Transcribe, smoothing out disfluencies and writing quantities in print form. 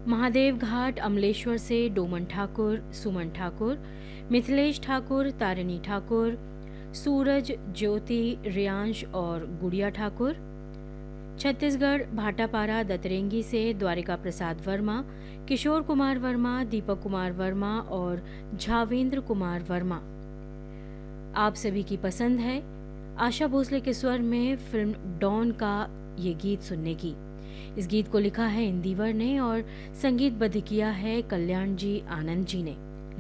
महादेव घाट अमलेश्वर से डोमन ठाकुर, सुमन ठाकुर, मिथिलेश ठाकुर, तारिणी ठाकुर, सूरज, ज्योति, रियांश और गुड़िया ठाकुर। छत्तीसगढ़ भाटापारा दतरेंगी से द्वारिका प्रसाद वर्मा, किशोर कुमार वर्मा, दीपक कुमार वर्मा और झावेंद्र कुमार वर्मा। आप सभी की पसंद है आशा भोसले के स्वर में फिल्म डॉन का ये गीत सुनने की। इस गीत को लिखा है इंदिवर ने और संगीतबद्ध किया है कल्याण जी आनंद जी ने।